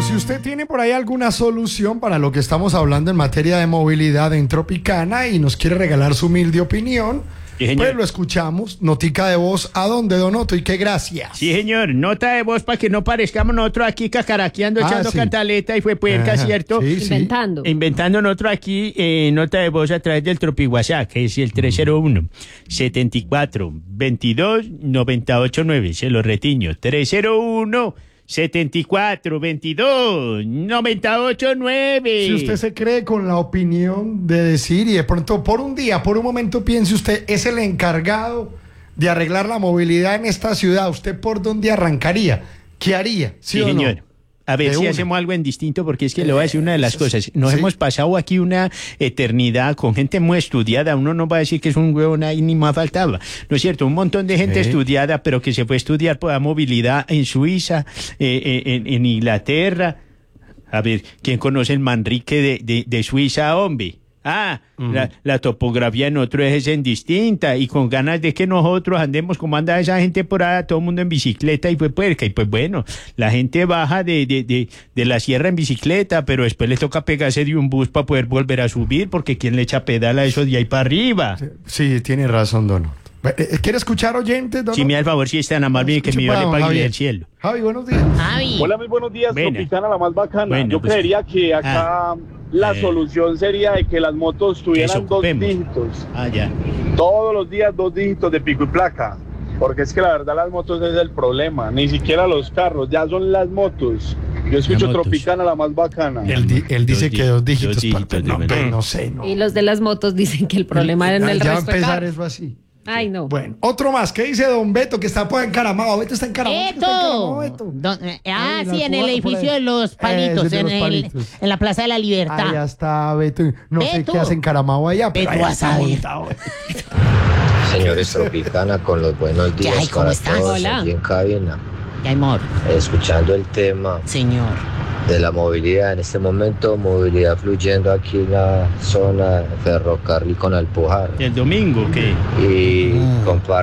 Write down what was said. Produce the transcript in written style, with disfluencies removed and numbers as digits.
Si usted tiene por ahí alguna solución para lo que estamos hablando en materia de movilidad en Tropicana y nos quiere regalar su humilde opinión, sí, pues lo escuchamos. Notica de voz, ¿a dónde, Don Otto? Y qué gracias. Sí, señor, nota de voz para que no parezcamos nosotros aquí cacaraqueando, echando sí. cantaleta y fue puerca, Ajá, ¿cierto? sí, sí. Inventando. Inventando nosotros aquí nota de voz a través del TropiWhatsApp, que es el 301-74-22-989. Se lo retiño, 301-74-22-989. Si usted se cree con la opinión de decir y de pronto por un día, por un momento piense usted, es el encargado de arreglar la movilidad en esta ciudad, ¿usted por dónde arrancaría? ¿Qué haría? Sí, o no? señor. A ver De si una. hacemos algo en distinto, porque es que le voy a decir una de las cosas. Nos sí. hemos pasado aquí una eternidad con gente muy estudiada. Uno no va a decir que es un huevón ahí, ni más faltaba. ¿No es cierto? Un montón de gente estudiada, pero que se fue a estudiar por la movilidad en Suiza, en Inglaterra. A ver, ¿quién conoce el Manrique de Suiza, hombre? La topografía en otro eje es en distinta y con ganas de que nosotros andemos como anda esa gente por ahí, todo el mundo en bicicleta y pues puerca. Y pues bueno, la gente baja de la sierra en bicicleta, pero después le toca pegarse de un bus para poder volver a subir, porque ¿quién le echa pedal a eso de ahí para arriba? Sí, tiene razón, Don Otto. ¿Quiere escuchar oyentes, Don Si me da el Otto? favor, si es tan amable que me Escuche vale para don para ir Javier. del cielo. Javi, buenos días. Javi. Hola, muy buenos días, Buena. Tropicana, la más bacana. Bueno, Yo pues, creería que acá la solución sería de que las motos tuvieran 2 Desocupemos. dígitos. Ya. Todos los días 2 dígitos de pico y placa. Porque es que la verdad las motos es el problema. Ni siquiera los carros, ya son las motos. Yo escucho motos. Tropicana, la más bacana. Él dice que 2 dígitos. Dos dígitos, no, de verdad. no sé, no. Y los de las motos dicen que el problema era en el Ya va a resto de empezar carros. eso así. Ay, no. Bueno, otro más. ¿Qué dice Don Beto que está por encaramado? Beto está encaramado. ¡Esto! Ahí, Sí, en el por edificio ahí. de los palitos, Ese de los en palitos. en la Plaza de la Libertad. Allá está Beto. No sé Beto. qué hace encaramado allá, pero Beto allá a está saber. montado. Señores Tropicana, con los buenos días Ay, ¿cómo para estás? todos Hola. aquí en cabina. Ya, amor, Escuchando el tema señor. de la movilidad, en este momento movilidad fluyendo aquí en la zona ferrocarril con Alpujar ¿El domingo qué? y comparto